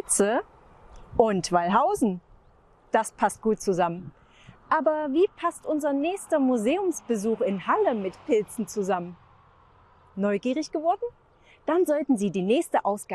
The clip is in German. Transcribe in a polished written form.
Pilze und Wallhausen. Das passt gut zusammen. Aber wie passt unser nächster Museumsbesuch in Halle mit Pilzen zusammen? Neugierig geworden? Dann sollten Sie die nächste Ausgabe